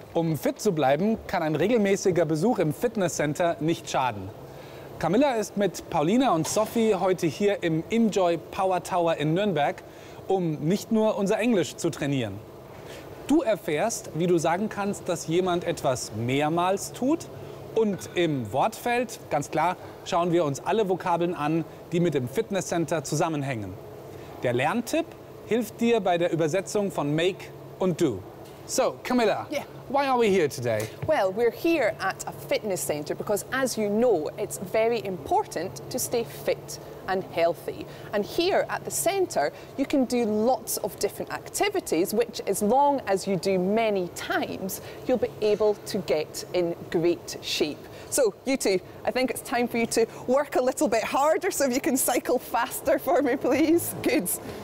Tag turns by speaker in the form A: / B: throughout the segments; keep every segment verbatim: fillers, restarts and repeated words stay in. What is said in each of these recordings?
A: Um fit zu bleiben, kann ein regelmäßiger Besuch im Fitnesscenter nicht schaden. Camilla ist mit Paulina und Sophie heute hier im Enjoy Power Tower in Nürnberg, um nicht nur unser Englisch zu trainieren. Du erfährst, wie du sagen kannst, dass jemand etwas mehrmals tut. Und im Wortfeld, ganz klar, schauen wir uns alle Vokabeln an, die mit dem Fitnesscenter zusammenhängen. Der Lerntipp hilft dir bei der Übersetzung von make und do. So, Camilla,
B: Yeah.
A: why are we here today?
B: Well, we're here at a fitness centre because, as you know, it's very important to stay fit and healthy. And here at the centre, you can do lots of different activities, which, as long as you do many times, you'll be able to get in great shape. So, you two, I think it's time for you to work a little bit harder, so if you can cycle faster for me, please. Good.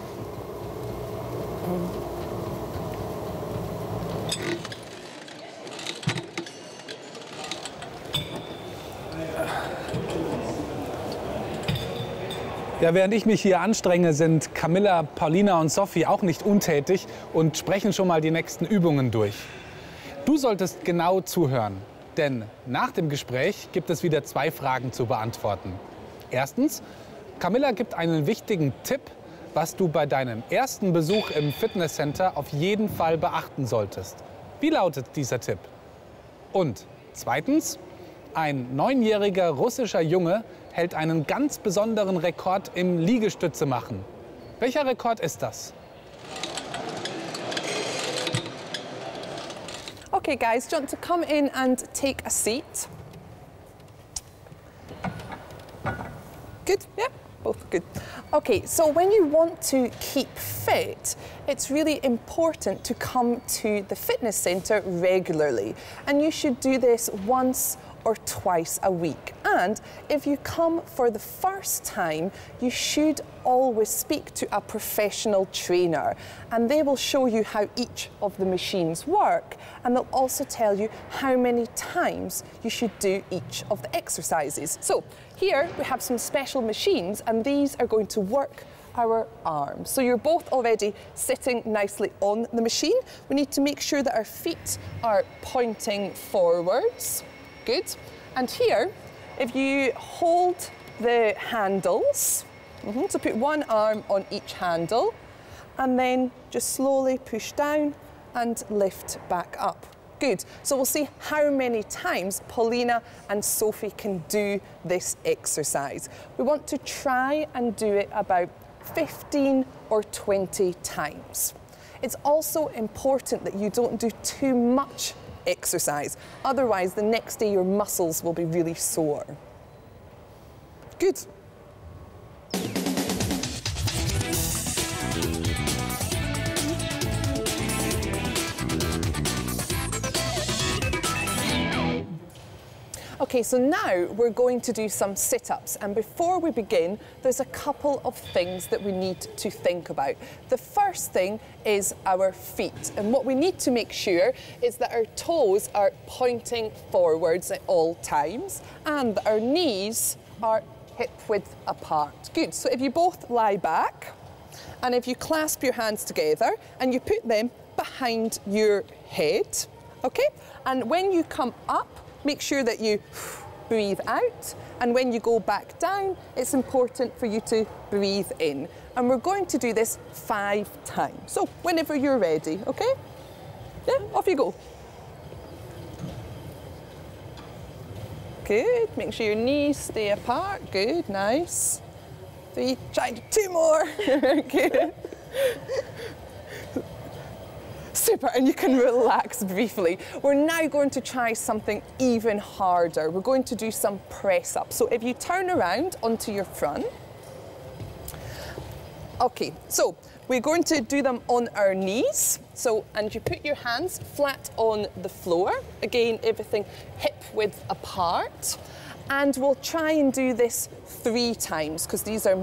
A: Ja, während ich mich hier anstrenge, sind Camilla, Paulina und Sophie auch nicht untätig und sprechen schon mal die nächsten Übungen durch. Du solltest genau zuhören, denn nach dem Gespräch gibt es wieder zwei Fragen zu beantworten. Erstens, Camilla gibt einen wichtigen Tipp, was du bei deinem ersten Besuch im Fitnesscenter auf jeden Fall beachten solltest. Wie lautet dieser Tipp? Und zweitens, ein neunjähriger russischer Junge hält einen ganz besonderen Rekord im Liegestütze machen. Welcher Rekord ist das?
B: Okay, guys, do you want to come in and take a seat? Good, yeah, both good. Okay, so when you want to keep fit, it's really important to come to the fitness centre regularly. And you should do this once or twice a week. And if you come for the first time, you should always speak to a professional trainer, and they will show you how each of the machines work, and they'll also tell you how many times you should do each of the exercises. So here we have some special machines, and these are going to work our arms. So you're both already sitting nicely on the machine. We need to make sure that our feet are pointing forwards. Good. And here, if you hold the handles, mm-hmm, so put one arm on each handle, and then just slowly push down and lift back up. Good. So we'll see how many times Paulina and Sophie can do this exercise. We want to try and do it about fifteen or twenty times. It's also important that you don't do too much exercise. Otherwise, the next day your muscles will be really sore. Good. Okay, so now we're going to do some sit-ups, and before we begin, there's a couple of things that we need to think about. The first thing is our feet, and what we need to make sure is that our toes are pointing forwards at all times, and that our knees are hip width apart. Good, so if you both lie back, and if you clasp your hands together, and you put them behind your head, okay? And when you come up, make sure that you breathe out, and when you go back down, it's important for you to breathe in. And we're going to do this five times. So whenever you're ready, okay? Yeah, off you go. Good, make sure your knees stay apart. Good, nice. Three, try two more. Good. Super, and you can relax briefly. We're now going to try something even harder. We're going to do some press-ups. So if you turn around onto your front. Okay, so we're going to do them on our knees. So, and you put your hands flat on the floor. Again, everything hip width apart. And we'll try and do this three times, because these are